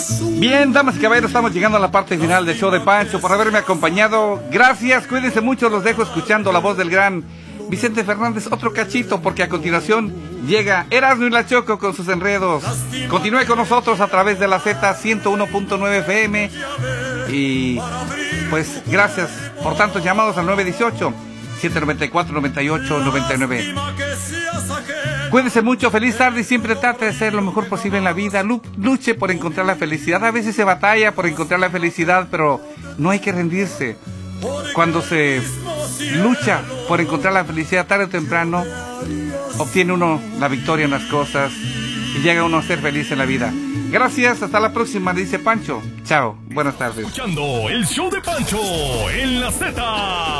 Bien, damas y caballeros, estamos llegando a la parte final del show de Pancho, por haberme acompañado. Gracias, cuídense mucho, los dejo escuchando la voz del gran Vicente Fernández, otro cachito, porque a continuación llega Erasmo y la Choco con sus enredos. Continúe con nosotros a través de la Z 101.9 FM. Y pues gracias por tantos llamados al 918-794-9899. Cuídense mucho, feliz tarde y siempre trate de ser lo mejor posible en la vida. Luche por encontrar la felicidad. A veces se batalla por encontrar la felicidad, pero no hay que rendirse. Cuando se lucha por encontrar la felicidad, tarde o temprano obtiene uno la victoria en las cosas y llega uno a ser feliz en la vida. Gracias, hasta la próxima, dice Pancho. Chao, buenas tardes. Escuchando el show de Pancho en la Z.